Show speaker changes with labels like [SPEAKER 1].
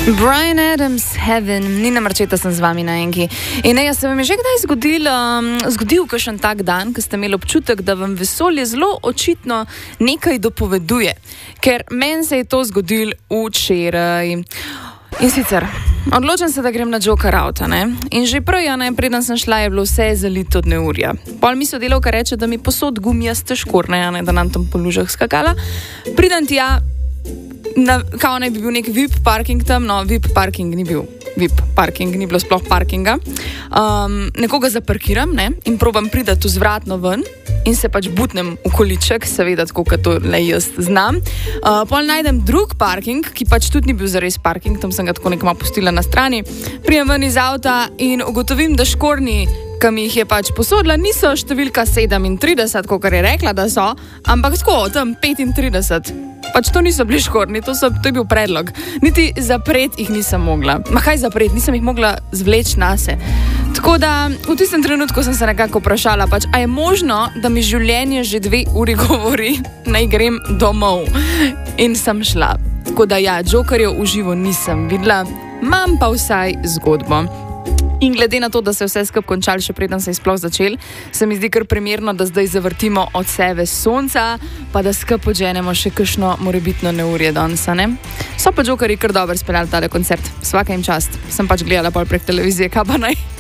[SPEAKER 1] Bryan Adams, Heaven, Nina Marčeta sem z vami na enki. In jaz se vam je že kdaj zgodil kakšen tak dan, ko ste imeli občutek, da vam vesolje zelo očitno nekaj dopoveduje. Ker meni se je to zgodilo včeraj. In sicer, odločim se, da grem na Joker Out, ne? In že prej, preden sem šla, je bilo vse zalito od neurja. Pol mi sodelavka reče, da mi posod gumijaste škorne, da nam tam po lužah skakala. Pridem tja, kao naj bi bil nek VIP parking tam, no VIP parking ni bil. VIP parking, ni bilo sploh parkinga. Nekoga zaparkiram, ne, in probam priti vzvratno ven in se pač butnem v količek, seveda tako, kot to le jaz znam. Pol najdem drug parking, ki pač tudi ni bil zares parking, tam sem ga tako nekama pustila na strani. Prijem ven iz avta in ugotovim, da škorni, ki mi jih je pač posodila, niso številka 37, kot je rekla, da so, ampak tako, tam 35. Pač to niso bili škorni, to je bil predlog. Niti zapret jih nisem mogla. Ma kaj zapret, nisem jih mogla zvleči nase. Tako da v tistem trenutku sem se nekako vprašala, pač, a je možno, da mi življenje že 2 uri govori, naj grem domov. In sem šla. Tako da ja, Jokerjev v živo nisem videla, imam pa vsaj zgodbo. In glede na to, da se je vse skupaj končalo, še preden se je sploh začel, se mi zdi kar primerno, da zdaj zavrtimo od sebe sonca, pa da skupaj odženemo še kakšno morebitno neurje danes, ne? So pa Jokerji kar dobro speljali tale koncert. Svaka jim čast. Sem pač gledala pol prek televizije, kaj pa naj.